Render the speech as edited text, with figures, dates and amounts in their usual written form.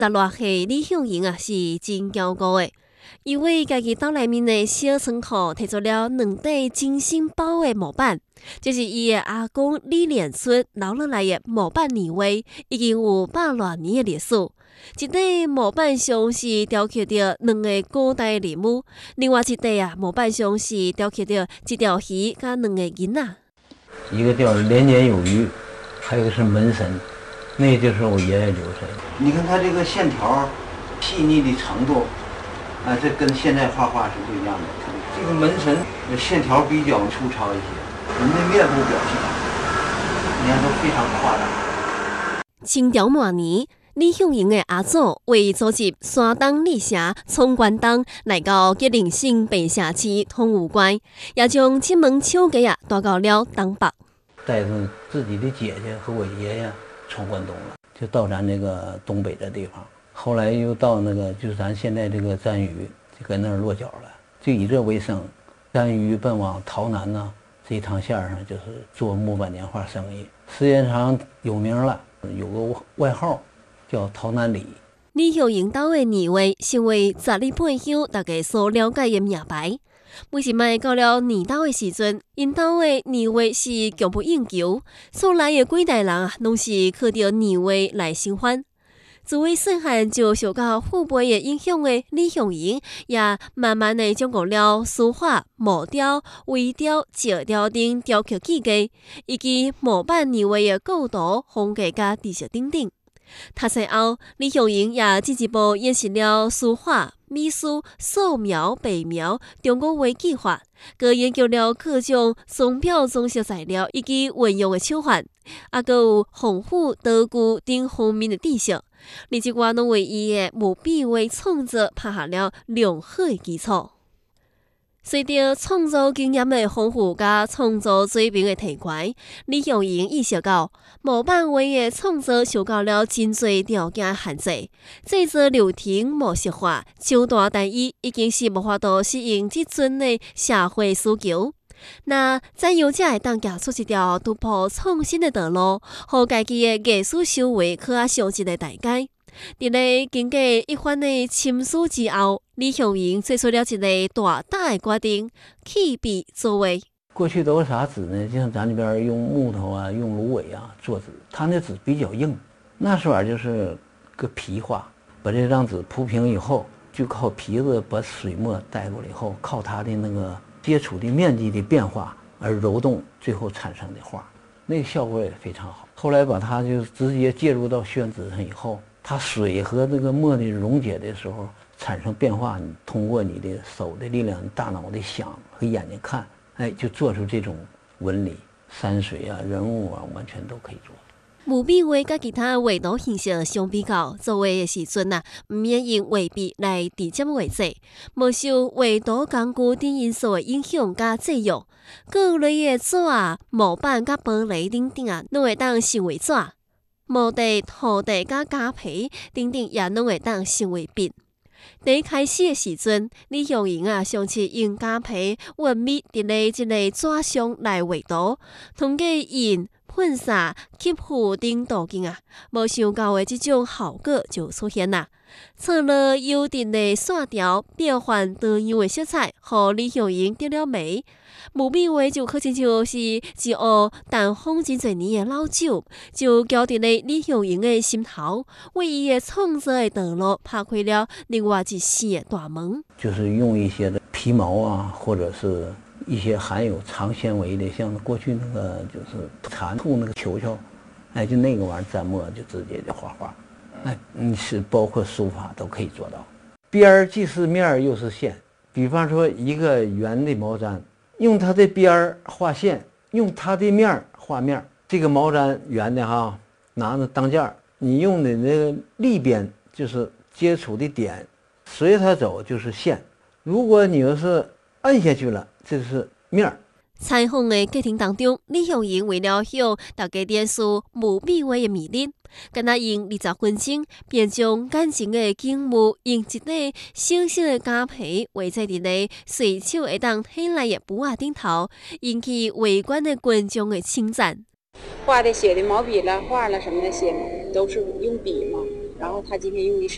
16岁李向英是真骄傲的，因为家己兜内面的小仓库摕出了2块精心包的木板，这是伊的阿公李连春留落来的木板年画，已经有100多年的历史。一块木板上是雕刻着2个古代人物，另外一块木板上是雕刻着一条鱼甲2个囡仔。 一个叫连年有余，还有一个是门神，那就是我爷爷留下的。你看他这个线条细腻的程度，这跟现在画画是不一样的。这个门神线条比较粗糙一些，人的面部表现，你看都非常夸张。 清朝末年，李向英的阿祖为组织山东理社从关东来到吉林省白沙市通武关，也将这门手艺带到了东北。 带着自己的姐姐和我爷爷闯关东了，就到咱这个东北的地方。后来又到那个就是咱现在这个簪鱼，就搁那儿落脚了，就以这为生。簪鱼奔往洮南呢，这一趟线上就是做木板年画生意，时间长有名了，有个外号叫洮南李。 李向英家的年画成为十里八乡大家所了解的名牌。为什么到了年头的时阵，因家的年画是供不应求，所来的几代人拢是靠着年画来生活。自为细汉就受到父辈的影响的李向英，也慢慢的掌握了书画、木雕、微雕、石雕等雕刻技艺，以及木板年画的构图、风格甲知识等等。读册后，李向英也进一步演习了书画、美术、素描、白描、中国画技法，佮研究了各种钟表装饰材料以及运用的手法，还佮有红虎、刀具等方面的知识。而这我拢为伊的木笔画创作打下了良好的基础。随着创作经验的丰富甲创作水平的提高，李向英意识到木板画的创作受到了真侪条件的限制，制作流程模式化、超大单一，已经是无法度适应即阵的社会需求。那怎样才会当行出一条突破创新的道路，互家己的艺术修为可以上一个台阶？伫咧经过一番的深思之后，李向英做出了一个大胆的决定，起笔作画。 过去都是啥纸呢？就像咱这边用木头啊、用芦苇啊做纸，它那纸比较硬。那时候就是个皮画，把这张纸铺平以后，就靠皮子把水墨带过来以后，靠它的那个接触的面积的变化而揉动，最后产生的画，那个效果也非常好。后来把它就直接介入到宣纸上以后，它水和那个墨的溶解的时候产生变化，你通过你的手的力量、大脑的想和眼睛看，就做出这种纹理，山水啊、人物啊，完全都可以做。 木笔画甲其他画图形式相比较，作画的时阵唔免用画笔来直接画制，无受画图工具等因素的影响甲制约。各类的纸木板甲玻璃等等拢会当成为纸。毛地、土地甲假皮等等也拢会当成为笔。第一开始的时阵，李向英上次用假皮纹密伫咧即个纸上来画图，通过印、喷砂、吸附等途径无想到的即种效果就出现啦。错落优定的线条，变换多样的色彩，互李向英得了美。木笔画就可亲像是一壶淡风真侪年的老酒，就交伫咧李向英的心头，为伊的创作的道路打开了另外一扇的大门。 就是用一些的皮毛啊，或者是一些含有长纤维的，像过去那个就是蚕兔那个球球，就那个玩意儿蘸墨就直接就画画，是包括书法都可以做到。边儿既是面儿又是线，比方说一个圆的毛毡，用它的边儿画线，用它的面儿画面儿。这个毛毡圆的拿着当件儿，你用的那个立边就是接触的点，随着它走就是线。如果你要是按下去了，这是面儿。 采访的过程当中，李向英为了向大家展示木笔画的魅力，敢若用20分钟，便将眼前的景物用一个小小的假皮画在伫咧随手会当翕来的布顶头，引起围观的观众的称赞。 画的写的毛笔了、画了什么的写都是用笔嘛，然后他今天用的是